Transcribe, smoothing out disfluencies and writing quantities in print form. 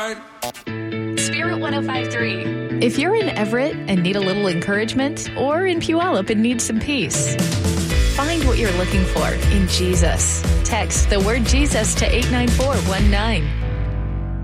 ride. Spirit 105.3. If you're in Everett and need a little encouragement, or in Puyallup and need some peace, find what you're looking for in Jesus. Text the word Jesus to 89419.